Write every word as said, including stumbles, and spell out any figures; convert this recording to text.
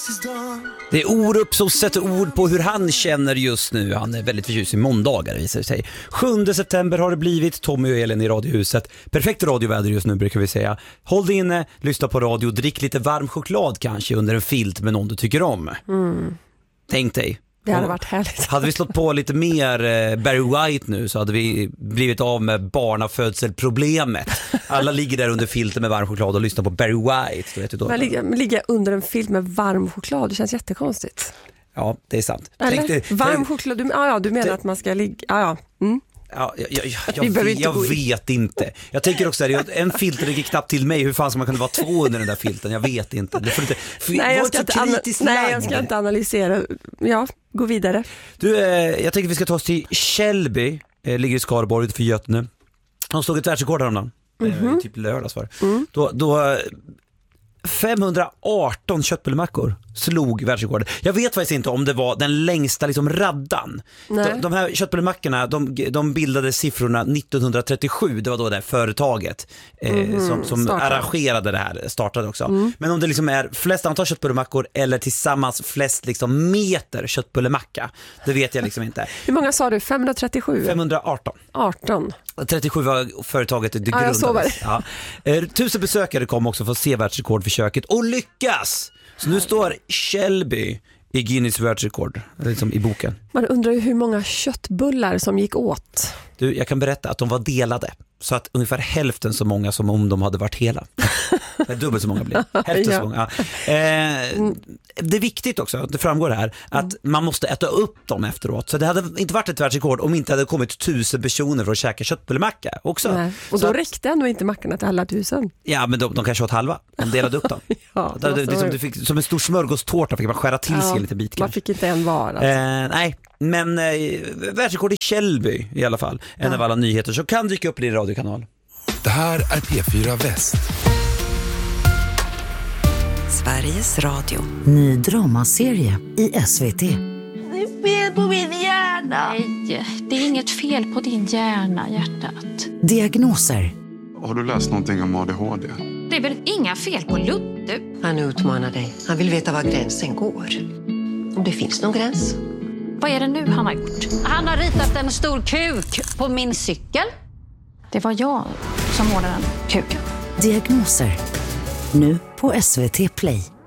Det är Orup som sätter ord på hur han känner just nu. Han är väldigt förtjust i måndagar, visar det sig. sjunde september har det blivit. Tommy och Elin i Radiohuset. Perfekt radioväder just nu, brukar vi säga. Håll dig inne, lyssna på radio, drick lite varm choklad kanske under en filt med någon du tycker om. Mm. Tänk dig. Det hade varit härligt. Hade vi slått på lite mer eh, Barry White nu så hade vi blivit av med barnafödselproblemet. Alla ligger där under filter med varm choklad och lyssnar på Barry White. Du vet du då. Men ligga, ligga under en filt med varm choklad, det känns jättekonstigt. Ja, det är sant. Eller? Tänk, varm tänk, choklad, du, ja, ja, du menar det, att man ska ligga... Ja, ja. Mm. Ja, jag, jag, jag, vi jag, inte jag vet inte. Jag tänker också att en filter ligger knappt till mig. Hur fan ska man kunna vara två under den där filten? Jag vet inte. Det får inte nej, jag ska inte, ana- nej, jag ska inte analysera. Ja, gå vidare. Du, eh, jag tänker att vi ska ta oss till Källby. Eh, ligger i Skaraborg för Götene. De slog ett världsrekord häromdagen. Mm-hmm. Eh, typ lördags var det. Mm. Då... då femhundraarton köttbullemackor slog världsrekordet. Jag vet faktiskt inte om det var den längsta liksom raddan. De, de här köttbullemackorna, de, de bildade siffrorna nittonhundratrettiosju. Det var då det här företaget eh, mm, som, som arrangerade det här, startade också. Mm. Men om det liksom är flest antal köttbullemackor eller tillsammans flest liksom meter köttbullemacka, det vet jag liksom inte. Hur många sa du? femhundratrettiosju? femhundraarton. arton. trettiosju var företaget det ja, grundades. Ja. Eh, tusen besökare kom också för att se världsrekord för köket och lyckas! Så nu står Källby i Guinness världsrekord, liksom i boken. Man undrar ju hur många köttbullar som gick åt. Du, jag kan berätta att de var delade. Så att ungefär hälften så många som om de hade varit hela. Dubbelt så många blev. Hälften ja. så många. Ja. Eh, det är viktigt också, det framgår det här, att mm. man måste äta upp dem efteråt. Så det hade inte varit ett världsrekord om inte hade kommit tusen personer för att käka köttbullemacka också. Nej. Och då så räckte ändå inte mackorna till alla tusen. Ja, men de, de kanske åt halva. De delade upp dem. ja, det, det, liksom, du fick, som en stor smörgåstårta fick man skära till sig ja, en liten bit. Man fick inte en var. Alltså. Eh, nej, men eh, världsrekord i Källby i alla fall. En ja. av alla nyheter som kan dyka upp i din radiokanal. Det här är P fyra Väst. Sveriges Radio. Ny dramaserie i S V T. Det är fel på min hjärna. Nej, det är inget fel på din hjärna, hjärtat. Diagnoser. Har du läst någonting om A D H D? Det är väl inga fel på Ludde? Han utmanar dig. Han vill veta var gränsen går. Om det finns någon gräns. Vad är det nu han har gjort? Han har ritat en stor kuk på min cykel. Det var jag som målade den kuken. Diagnoser. Nu på S V T Play.